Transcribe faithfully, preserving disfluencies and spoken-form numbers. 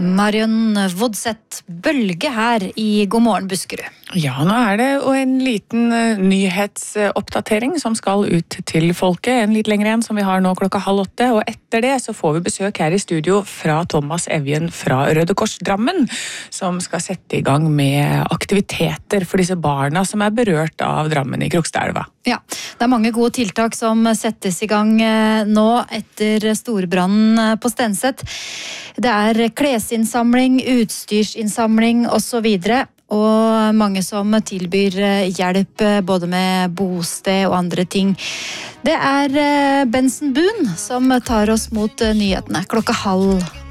Marion Vodseth, bølge her i God morgen Buskerud. Ja, nå er det jo en liten uh, nyhetsoppdatering som skal ut til folket, en litt lengre en som vi har nå klokka halv åtte, og etter det så får vi besøk her i studio fra Thomas Evjen fra Røde Kors Drammen, som skal sette i gang med aktiviteter for disse barna som er berørt av Drammen i Krokstadelva. Ja, det er mange gode tiltak som settes i gang nå etter storbrannen på Stenset. Det er klesinnsamling, utstyrsinnsamling og så videre, og mange som tilbyr hjelp både med bosted og andre ting. Det er Benson Boone som tar oss mot nyhetene klokka halv